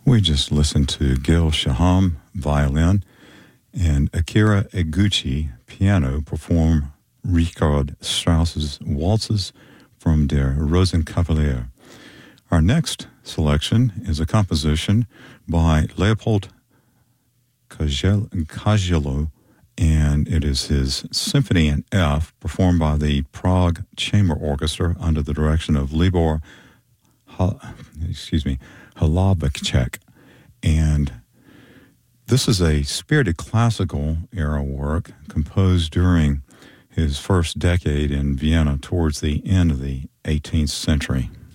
We just listened to Gil Shaham, violin, and Akira Eguchi, piano, perform Richard Strauss's waltzes from Der Rosenkavalier. Our next selection is a composition by Leopold Kajello, and it is his Symphony in F, performed by the Prague Chamber Orchestra under the direction of Libor Hlavacek. And this is a spirited classical era work composed during his first decade in Vienna towards the end of the 18th century.